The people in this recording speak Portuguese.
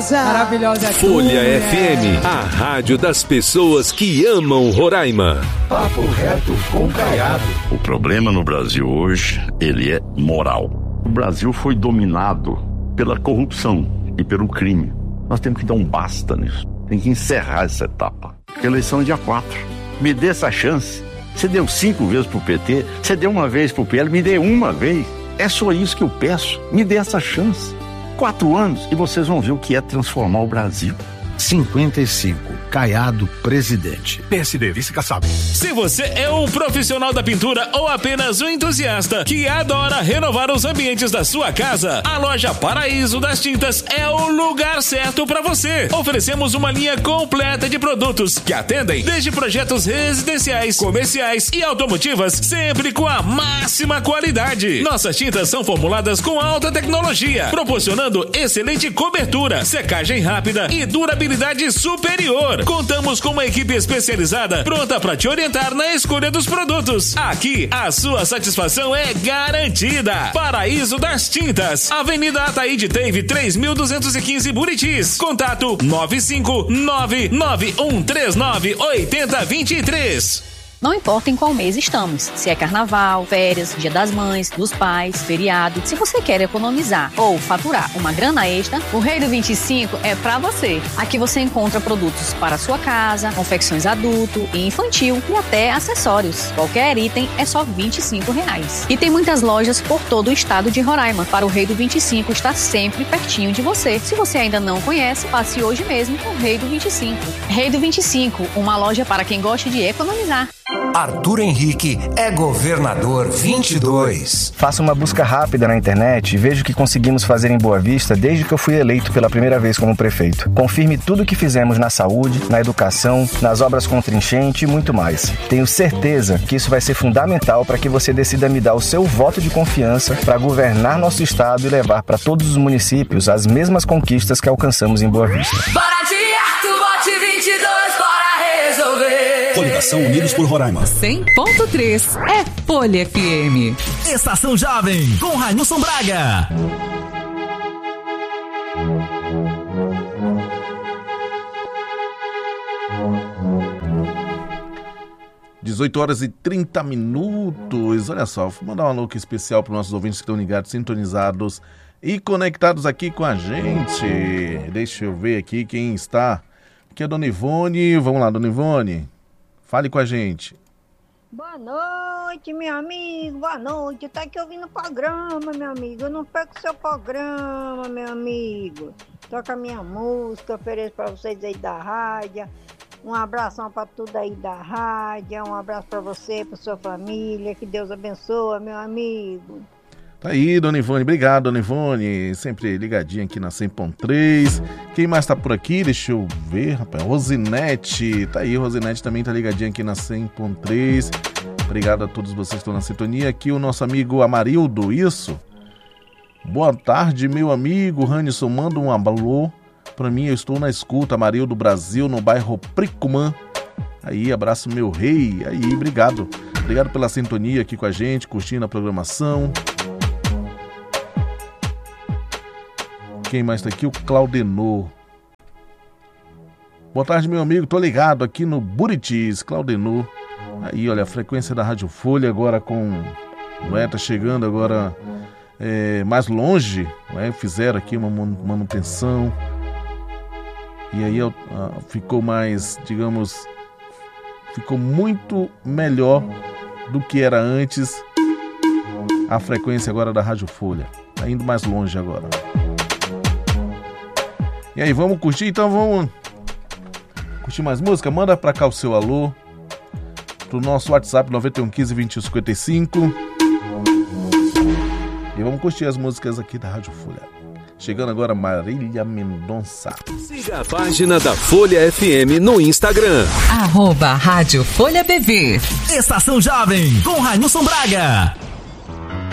Maravilhosa. Folha FM, a rádio das pessoas que amam Roraima. Papo reto com Caiado. O problema no Brasil hoje, ele é moral. O Brasil foi dominado pela corrupção e pelo crime. Nós temos que dar um basta nisso. Tem que encerrar essa etapa. Eleição é dia 4. Me dê essa chance. Você deu 5 vezes pro PT, você deu uma vez pro PL, me dê uma vez. É só isso que eu peço. Me dê essa chance. 4 anos e vocês vão ver o que é transformar o Brasil. 55. Caiado, presidente. PSD, vice-caçado. Se você é um profissional da pintura ou apenas um entusiasta que adora renovar os ambientes da sua casa, a loja Paraíso das Tintas é o lugar certo para você. Oferecemos uma linha completa de produtos que atendem desde projetos residenciais, comerciais e automotivas, sempre com a máxima qualidade. Nossas tintas são formuladas com alta tecnologia, proporcionando excelente cobertura, secagem rápida e durabilidade superior. Contamos com uma equipe especializada pronta para te orientar na escolha dos produtos. Aqui, a sua satisfação é garantida. Paraíso das Tintas, Avenida Ataíde Teve 3215 Buritis. Contato 95991398023. Não importa em qual mês estamos, se é carnaval, férias, dia das mães, dos pais, feriado. Se você quer economizar ou faturar uma grana extra, o Rei do 25 é pra você. Aqui você encontra produtos para sua casa, confecções adulto e infantil e até acessórios. Qualquer item é só R$25. E tem muitas lojas por todo o estado de Roraima, para o Rei do 25 estar sempre pertinho de você. Se você ainda não conhece, passe hoje mesmo no Rei do 25. Rei do 25, uma loja para quem gosta de economizar. Arthur Henrique é governador 22. Faça uma busca rápida na internet e veja o que conseguimos fazer em Boa Vista desde que eu fui eleito pela primeira vez como prefeito. Confirme tudo o que fizemos na saúde, na educação, nas obras contra enchente e muito mais. Tenho certeza que isso vai ser fundamental para que você decida me dar o seu voto de confiança para governar nosso estado e levar para todos os municípios as mesmas conquistas que alcançamos em Boa Vista. Bora de Arthur, vote 22, bora resolver. Coligação Unidos por Roraima. 100.3 é Folha FM. Estação Jovem, com Railson Braga. Horas e 30 minutos. Olha só, vou mandar um alô especial para os nossos ouvintes que estão ligados, sintonizados e conectados aqui com a gente. Deixa eu ver aqui quem está. Aqui é a Dona Ivone. Vamos lá, Dona Ivone. Fale com a gente. Boa noite, meu amigo. Boa noite. Tá aqui ouvindo o programa, meu amigo. Eu não perco o seu programa, meu amigo. Toca a minha música, ofereço pra vocês aí da rádio. Um abração pra tudo aí da rádio. Um abraço pra você, pra sua família. Que Deus abençoe, meu amigo. Tá aí, Dona Ivone. Obrigado, Dona Ivone. Sempre ligadinha aqui na 100.3. Quem mais tá por aqui? Deixa eu ver, rapaz. Rosinete. Tá aí, Rosinete também tá ligadinha aqui na 100.3. Obrigado a todos vocês que estão na sintonia. Aqui o nosso amigo Amarildo, isso? Boa tarde, meu amigo Ranison. Manda um alô pra mim. Eu estou na escuta, Amarildo Brasil, no bairro Pricumã. Aí, abraço, meu rei. Aí, obrigado. Obrigado pela sintonia aqui com a gente, curtindo a programação. Quem mais tá aqui? O Claudenor. Boa tarde, meu amigo. Tô ligado aqui no Buritis, Claudenor. Aí, olha, a frequência da Rádio Folha agora com... tá chegando agora mais longe. Fizeram aqui uma manutenção. E aí ficou mais, digamos... Ficou muito melhor do que era antes. A frequência agora da Rádio Folha. Tá indo mais longe agora. E aí, vamos curtir? Então vamos curtir mais música? Manda pra cá o seu alô pro nosso WhatsApp 9115-2155. E vamos curtir as músicas aqui da Rádio Folha. Chegando agora Marília Mendonça. Siga a página da Folha FM no Instagram. @Rádio Folha BV. Estação Jovem, com Railson Braga.